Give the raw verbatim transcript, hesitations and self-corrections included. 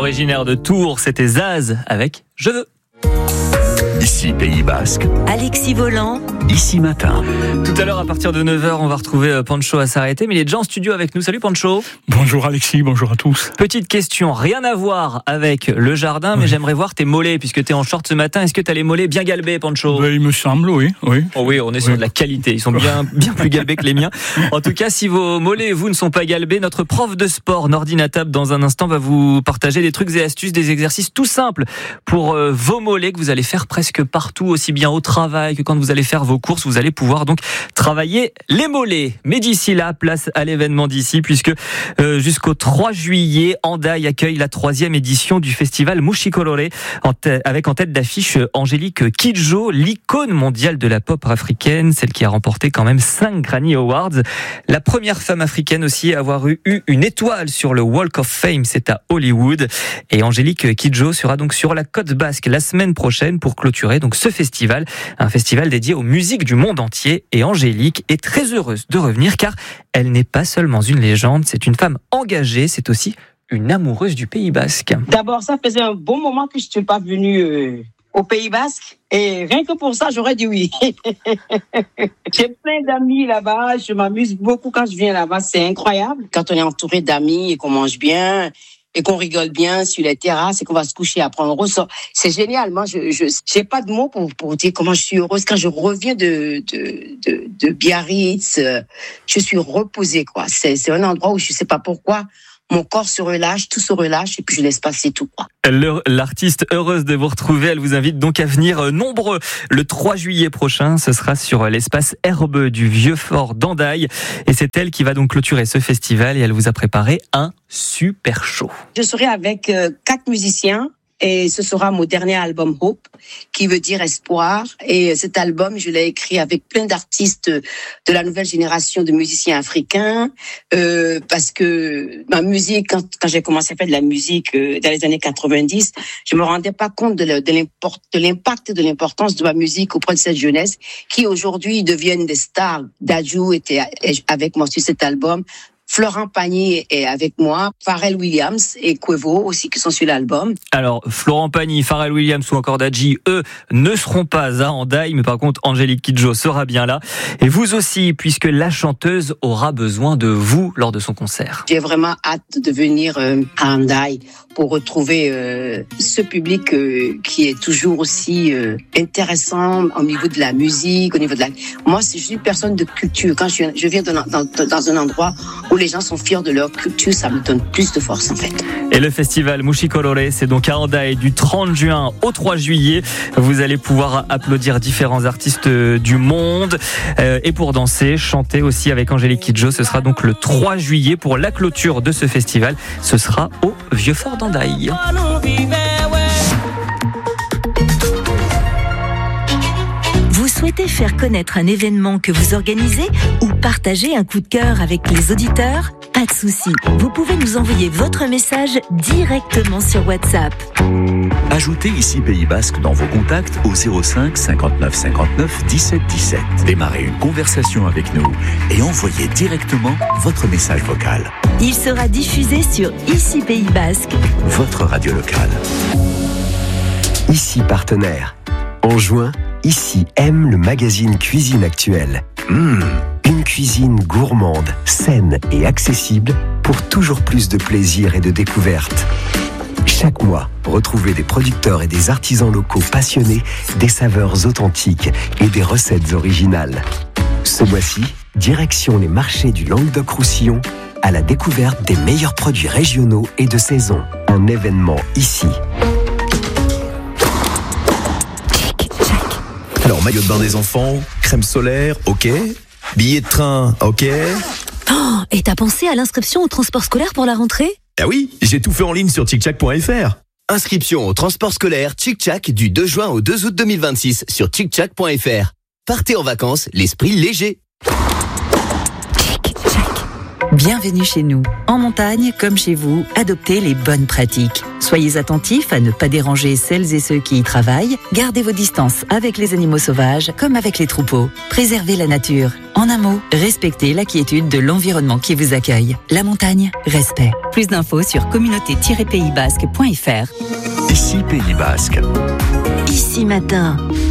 Originaire de Tours, c'était Zaz avec Je veux. Ici Pays Basque, Alexis Volant, Ici Matin. Tout à l'heure, à partir de neuf heures, on va retrouver Pancho à s'arrêter, mais il est déjà en studio avec nous. Salut Pancho. Bonjour Alexis, bonjour à tous. Petite question, rien à voir avec le jardin, mais oui. J'aimerais voir tes mollets, puisque tu es en short ce matin. Est-ce que tu as les mollets bien galbés, Pancho? Ben, il me semble, oui. Oui, oh oui on est sur oui. de la qualité, ils sont bien, bien plus galbés que les miens. En tout cas, si vos mollets et vous ne sont pas galbés, notre prof de sport, Nordine Attab, dans un instant, va vous partager des trucs et astuces, des exercices tout simples pour euh, vos mollets que vous allez faire presque partout, aussi bien au travail que quand vous allez faire vos courses. Vous allez pouvoir donc travailler les mollets. Mais d'ici là, place à l'événement d'ici, puisque euh, jusqu'au trois juillet, Hendaye accueille la troisième édition du festival Mushikolore, en t- avec en tête d'affiche Angélique Kidjo, l'icône mondiale de la pop africaine, celle qui a remporté quand même cinq Grammy Awards. La première femme africaine aussi à avoir eu une étoile sur le Walk of Fame, c'est à Hollywood. Et Angélique Kidjo sera donc sur la côte basque la semaine prochaine pour clôturer donc ce festival, un festival dédié aux musiques du monde entier. Et Angélique est très heureuse de revenir car elle n'est pas seulement une légende, c'est une femme engagée, c'est aussi une amoureuse du Pays Basque. D'abord, ça faisait un bon moment que je ne suis pas venue euh, au Pays Basque. Et rien que pour ça, j'aurais dit oui. J'ai plein d'amis là-bas, je m'amuse beaucoup quand je viens là-bas, c'est incroyable. Quand on est entouré d'amis et qu'on mange bien et qu'on rigole bien sur les terrasses et qu'on va se coucher après on ressort, c'est génial. Moi, je je j'ai pas de mots pour pour dire comment je suis heureuse quand je reviens de de de, de Biarritz. Je suis reposée quoi. C'est c'est un endroit où je sais pas pourquoi. Mon corps se relâche, tout se relâche et puis je laisse passer tout. Quoi. L'artiste heureuse de vous retrouver, elle vous invite donc à venir nombreux le trois juillet prochain. Ce sera sur l'espace herbeux du Vieux-Fort d'Hendaye. Et c'est elle qui va donc clôturer ce festival et elle vous a préparé un super show. Je serai avec euh, quatre musiciens. Et ce sera mon dernier album Hope, qui veut dire espoir. Et cet album, je l'ai écrit avec plein d'artistes de la nouvelle génération de musiciens africains, euh, parce que ma musique, quand, quand j'ai commencé à faire de la musique euh, dans les années quatre-vingt-dix, je me rendais pas compte de, de, l'import, de l'impact et de l'importance de ma musique auprès de cette jeunesse, qui aujourd'hui deviennent des stars. Dadju était avec moi sur cet album. Florent Pagny est avec moi, Pharrell Williams et Quavo aussi qui sont sur l'album. Alors, Florent Pagny, Pharrell Williams ou encore Dadji, eux, ne seront pas à Hendaye, mais par contre, Angélique Kidjo sera bien là. Et vous aussi, puisque la chanteuse aura besoin de vous lors de son concert. J'ai vraiment hâte de venir euh, à Hendaye pour retrouver euh, ce public euh, qui est toujours aussi euh, intéressant au niveau de la musique, au niveau de la... Moi, je suis une personne de culture. Quand je, je viens dans, dans, dans un endroit où les gens sont fiers de leur culture, ça me donne plus de force en fait. Et le festival Mushikolore, c'est donc à Hendaye du trente juin au trois juillet. Vous allez pouvoir applaudir différents artistes du monde euh, et pour danser, chanter aussi avec Angélique Kidjo. Ce sera donc le trois juillet pour la clôture de ce festival. Ce sera au Vieux-Fort d'Hendaye. Vous souhaitez faire connaître un événement que vous organisez ou partager un coup de cœur avec les auditeurs? Pas de souci, vous pouvez nous envoyer votre message directement sur WhatsApp. Ajoutez Ici Pays Basque dans vos contacts au zéro cinq cinquante-neuf cinquante-neuf dix-sept dix-sept. Démarrez une conversation avec nous et envoyez directement votre message vocal. Il sera diffusé sur Ici Pays Basque, votre radio locale. Ici partenaire. En juin, Ici aime le magazine Cuisine Actuelle. Mmh, une cuisine gourmande, saine et accessible pour toujours plus de plaisir et de découverte. Chaque mois, retrouvez des producteurs et des artisans locaux passionnés, des saveurs authentiques et des recettes originales. Ce mois-ci, direction les marchés du Languedoc-Roussillon à la découverte des meilleurs produits régionaux et de saison. Un événement ici. Alors, maillot de bain des enfants, crème solaire, ok. Billet de train, ok. Oh, et t'as pensé à l'inscription au transport scolaire pour la rentrée? Ah oui, j'ai tout fait en ligne sur tic tac point f r. Inscription au transport scolaire Tchic-Tchac du deux juin au deux août deux mille vingt-six sur tic tac point f r. Partez en vacances, l'esprit léger. Bienvenue chez nous. En montagne, comme chez vous, adoptez les bonnes pratiques. Soyez attentifs à ne pas déranger celles et ceux qui y travaillent. Gardez vos distances avec les animaux sauvages comme avec les troupeaux. Préservez la nature. En un mot, respectez la quiétude de l'environnement qui vous accueille. La montagne, respect. Plus d'infos sur communauté tiret pays basque point f r. Ici Pays Basque. Ici Matin.